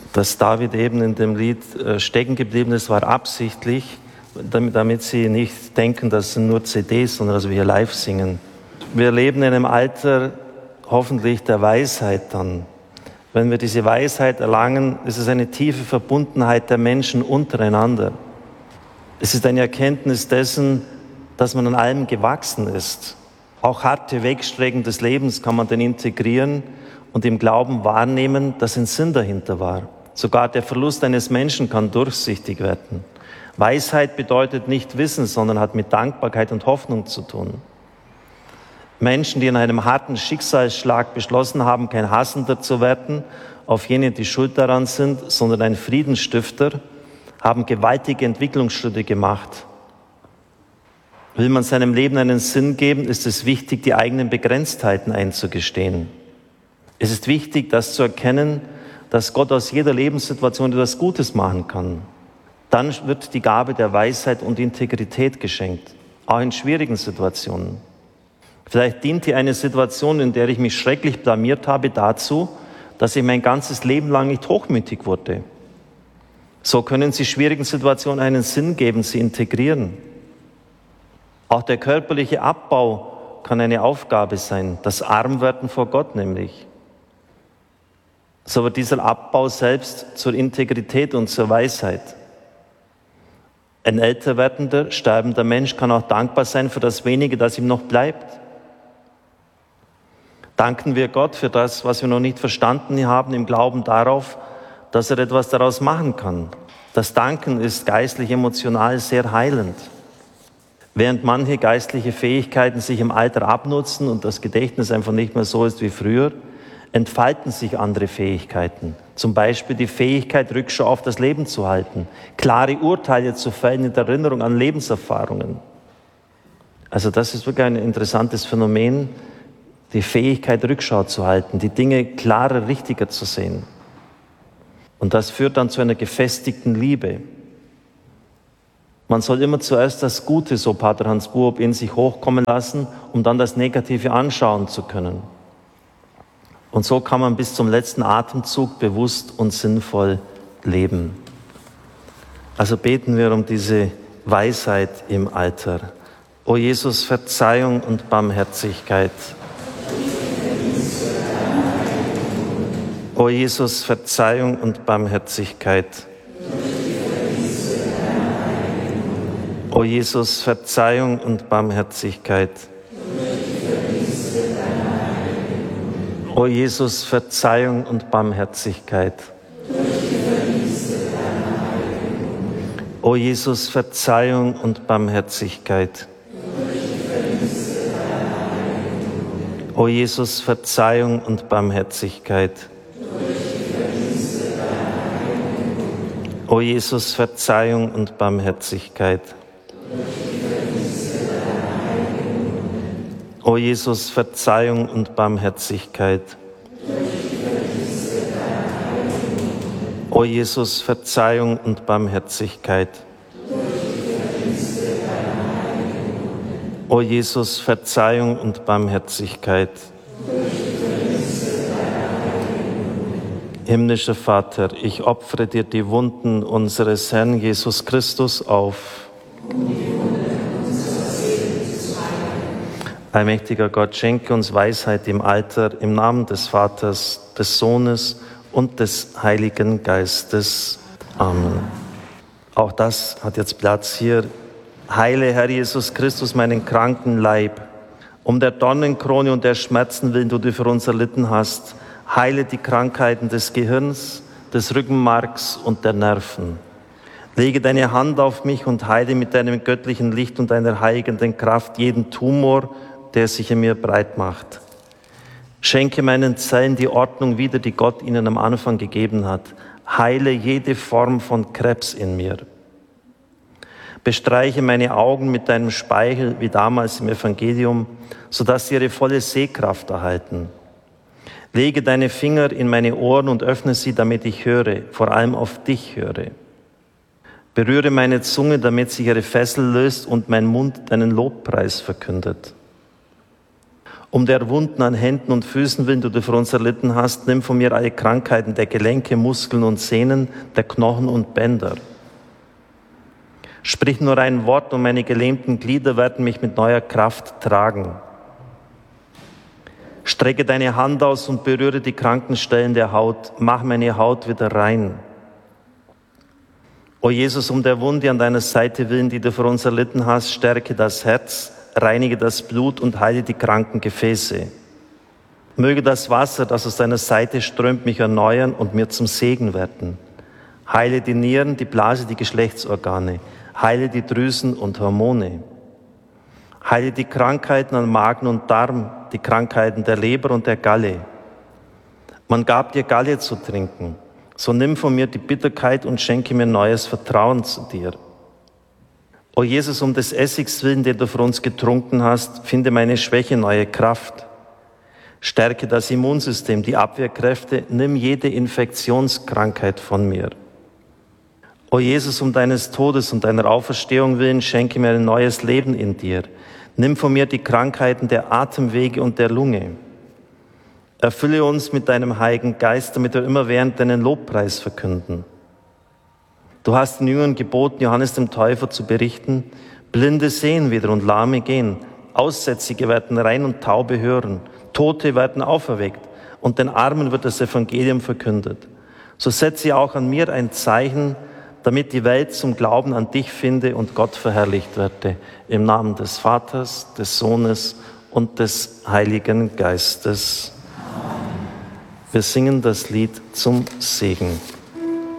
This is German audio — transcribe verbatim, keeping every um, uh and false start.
Dass David eben in dem Lied stecken geblieben ist, war absichtlich, damit, damit Sie nicht denken, das sind nur C Ds, sondern dass wir hier live singen. Wir leben in einem Alter hoffentlich der Weisheit dann. Wenn wir diese Weisheit erlangen, ist es eine tiefe Verbundenheit der Menschen untereinander. Es ist eine Erkenntnis dessen, dass man an allem gewachsen ist. Auch harte Wegstrecken des Lebens kann man dann integrieren und im Glauben wahrnehmen, dass ein Sinn dahinter war. Sogar der Verlust eines Menschen kann durchsichtig werden. Weisheit bedeutet nicht Wissen, sondern hat mit Dankbarkeit und Hoffnung zu tun. Menschen, die in einem harten Schicksalsschlag beschlossen haben, kein Hassender zu werden, auf jene, die schuld daran sind, sondern ein Friedensstifter, haben gewaltige Entwicklungsschritte gemacht. Will man seinem Leben einen Sinn geben, ist es wichtig, die eigenen Begrenztheiten einzugestehen. Es ist wichtig, das zu erkennen, dass Gott aus jeder Lebenssituation etwas Gutes machen kann. Dann wird die Gabe der Weisheit und Integrität geschenkt, auch in schwierigen Situationen. Vielleicht dient hier eine Situation, in der ich mich schrecklich blamiert habe, dazu, dass ich mein ganzes Leben lang nicht hochmütig wurde. So können Sie schwierigen Situationen einen Sinn geben, sie integrieren. Auch der körperliche Abbau kann eine Aufgabe sein, das Armwerden vor Gott nämlich. So wird dieser Abbau selbst zur Integrität und zur Weisheit. Ein älter werdender, sterbender Mensch kann auch dankbar sein für das Wenige, das ihm noch bleibt. Danken wir Gott für das, was wir noch nicht verstanden haben, im Glauben darauf, dass er etwas daraus machen kann. Das Danken ist geistlich, emotional sehr heilend. Während manche geistliche Fähigkeiten sich im Alter abnutzen und das Gedächtnis einfach nicht mehr so ist wie früher, entfalten sich andere Fähigkeiten. Zum Beispiel die Fähigkeit, Rückschau auf das Leben zu halten, klare Urteile zu fällen in der Erinnerung an Lebenserfahrungen. Also das ist wirklich ein interessantes Phänomen, die Fähigkeit, Rückschau zu halten, die Dinge klarer, richtiger zu sehen. Und das führt dann zu einer gefestigten Liebe. Man soll immer zuerst das Gute, so Pater Hans Buob, in sich hochkommen lassen, um dann das Negative anschauen zu können. Und so kann man bis zum letzten Atemzug bewusst und sinnvoll leben. Also beten wir um diese Weisheit im Alter. O Jesus, Verzeihung und Barmherzigkeit. O Jesus, Verzeihung und Barmherzigkeit. O Jesus, Verzeihung und Barmherzigkeit. O Jesus, Verzeihung und Barmherzigkeit. O Jesus, Verzeihung und Barmherzigkeit. O Jesus, Verzeihung und Barmherzigkeit. O Jesus, Verzeihung und Barmherzigkeit. O Jesus, Verzeihung und Barmherzigkeit. O Jesus, Verzeihung und Barmherzigkeit. O Jesus, Verzeihung und Barmherzigkeit. Himmlischer Vater, ich opfere dir die Wunden unseres Herrn Jesus Christus auf. Allmächtiger Gott, schenke uns Weisheit im Alter, im Namen des Vaters, des Sohnes und des Heiligen Geistes. Amen. Auch das hat jetzt Platz hier. Heile, Herr Jesus Christus, meinen kranken Leib. Um der Dornenkrone und der Schmerzen willen, die du für uns erlitten hast, heile die Krankheiten des Gehirns, des Rückenmarks und der Nerven. Lege deine Hand auf mich und heile mit deinem göttlichen Licht und deiner heilenden Kraft jeden Tumor, der sich in mir breit macht. Schenke meinen Zellen die Ordnung wieder, die Gott ihnen am Anfang gegeben hat. Heile jede Form von Krebs in mir. Bestreiche meine Augen mit deinem Speichel, wie damals im Evangelium, sodass sie ihre volle Sehkraft erhalten. Lege deine Finger in meine Ohren und öffne sie, damit ich höre, vor allem auf dich höre. Berühre meine Zunge, damit sich ihre Fessel löst und mein Mund deinen Lobpreis verkündet. Um der Wunden an Händen und Füßen willen, die du für uns erlitten hast, nimm von mir alle Krankheiten der Gelenke, Muskeln und Sehnen, der Knochen und Bänder. Sprich nur ein Wort und meine gelähmten Glieder werden mich mit neuer Kraft tragen. Strecke deine Hand aus und berühre die kranken Stellen der Haut. Mach meine Haut wieder rein. O Jesus, um der Wunde an deiner Seite willen, die du für uns erlitten hast, stärke das Herz, reinige das Blut und heile die kranken Gefäße. Möge das Wasser, das aus deiner Seite strömt, mich erneuern und mir zum Segen werden. Heile die Nieren, die Blase, die Geschlechtsorgane. Heile die Drüsen und Hormone. Heile die Krankheiten an Magen und Darm, die Krankheiten der Leber und der Galle. Man gab dir Galle zu trinken. So nimm von mir die Bitterkeit und schenke mir neues Vertrauen zu dir. O Jesus, um des Essigs willen, den du für uns getrunken hast, finde meine Schwäche neue Kraft. Stärke das Immunsystem, die Abwehrkräfte, nimm jede Infektionskrankheit von mir. O Jesus, um deines Todes und deiner Auferstehung willen, schenke mir ein neues Leben in dir. Nimm von mir die Krankheiten der Atemwege und der Lunge. Erfülle uns mit deinem Heiligen Geist, damit wir immerwährend deinen Lobpreis verkünden. Du hast den Jüngern geboten, Johannes dem Täufer zu berichten, Blinde sehen wieder und Lahme gehen, Aussätzige werden rein und Taube hören, Tote werden auferweckt und den Armen wird das Evangelium verkündet. So setze auch an mir ein Zeichen, damit die Welt zum Glauben an dich finde und Gott verherrlicht werde. Im Namen des Vaters, des Sohnes und des Heiligen Geistes. Wir singen das Lied zum Segen.